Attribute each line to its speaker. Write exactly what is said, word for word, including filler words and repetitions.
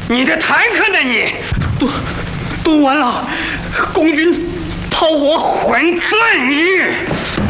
Speaker 1: 你的坦克呢？你
Speaker 2: 都都完了，共军炮火
Speaker 1: 混蛋！你。